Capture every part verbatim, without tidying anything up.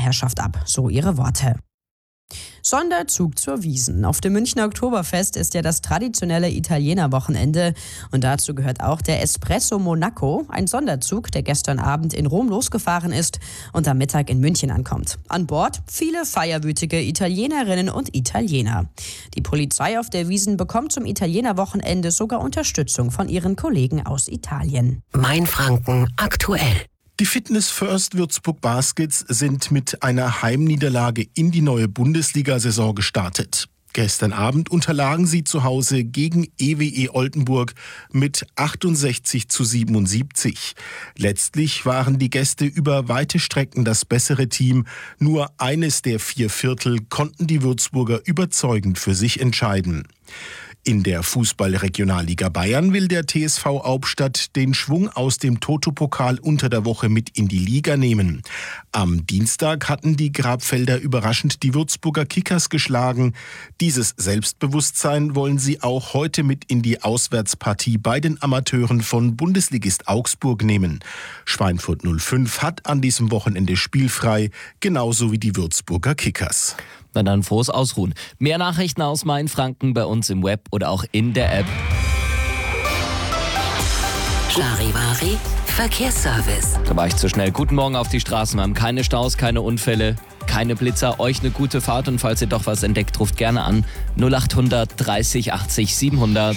Alleinherrschaft ab, so ihre Worte. Sonderzug zur Wiesn. Auf dem Münchner Oktoberfest ist ja das traditionelle Italiener-Wochenende und dazu gehört auch der Espresso Monaco, ein Sonderzug, der gestern Abend in Rom losgefahren ist und am Mittag in München ankommt. An Bord viele feierwütige Italienerinnen und Italiener. Die Polizei auf der Wiesn bekommt zum Italiener-Wochenende sogar Unterstützung von ihren Kollegen aus Italien. Mainfranken aktuell. Die Fitness First Würzburg Baskets sind mit einer Heimniederlage in die neue Bundesliga-Saison gestartet. Gestern Abend unterlagen sie zu Hause gegen E W E Oldenburg mit achtundsechzig zu siebenundsiebzig. Letztlich waren die Gäste über weite Strecken das bessere Team. Nur eines der vier Viertel konnten die Würzburger überzeugend für sich entscheiden. In der Fußball-Regionalliga Bayern will der T S V Hauptstadt den Schwung aus dem Toto-Pokal unter der Woche mit in die Liga nehmen. Am Dienstag hatten die Grabfelder überraschend die Würzburger Kickers geschlagen. Dieses Selbstbewusstsein wollen sie auch heute mit in die Auswärtspartie bei den Amateuren von Bundesligist Augsburg nehmen. Schweinfurt null fünf hat an diesem Wochenende spielfrei, genauso wie die Würzburger Kickers. Na dann frohes Ausruhen. Mehr Nachrichten aus Mainfranken bei uns im Web oder auch in der App. Charivari Verkehrsservice. Da war ich zu schnell. Guten Morgen auf die Straßen. Wir haben keine Staus, keine Unfälle, keine Blitzer. Euch eine gute Fahrt und falls ihr doch was entdeckt, ruft gerne an. null achthundert dreißig achtzig siebenhundert.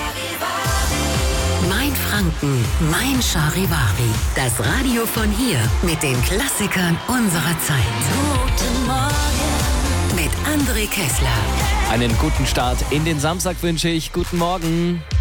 Mainfranken, mein Charivari. Das Radio von hier mit den Klassikern unserer Zeit. Guten Morgen mit André Kessler. Einen guten Start in den Samstag wünsche ich. Guten Morgen.